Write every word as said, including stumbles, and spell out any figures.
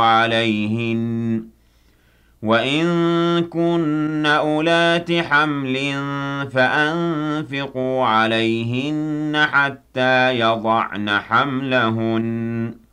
عَلَيْهِنَّ ۚ وَإِن كُنَّ أُولَاتِ حَمْلٍ فَأَنفِقُوا عَلَيْهِنَّ حَتَّىٰ يَضَعْنَ حَمْلَهُنَّ